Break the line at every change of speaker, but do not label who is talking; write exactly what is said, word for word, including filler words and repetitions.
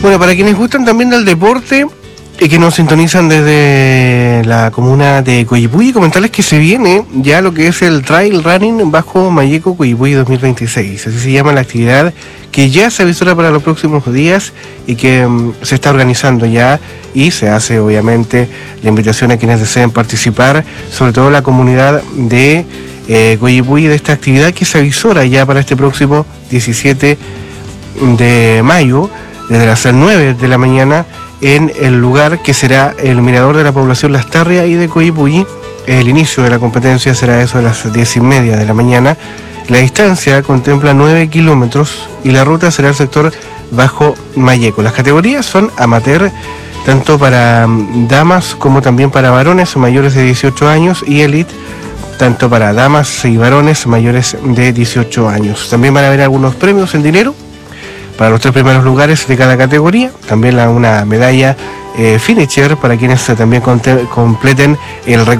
Bueno, para quienes gustan también del deporte y que nos sintonizan desde la comuna de Coyipulli, comentarles que se viene ya lo que es el Trail Running Bajo Mayeco Coyipulli dos mil veintiséis. Así se llama la actividad que ya se avisora para los próximos días y que um, se está organizando ya, y se hace obviamente la invitación a quienes deseen participar, sobre todo la comunidad de eh, Coyipulli, de esta actividad que se avisora ya para este próximo diecisiete de mayo, desde las nueve de la mañana, en el lugar que será el mirador de la población Lastarria y de Coyipulli. El inicio de la competencia será eso de las diez y media de la mañana. La distancia contempla nueve kilómetros y la ruta será el sector Bajo Mayeco. Las categorías son amateur, tanto para damas como también para varones mayores de dieciocho años, y elite, tanto para damas y varones mayores de dieciocho años. También van a haber algunos premios en dinero para los tres primeros lugares de cada categoría, también la, una medalla eh, finisher para quienes eh, también completen el récord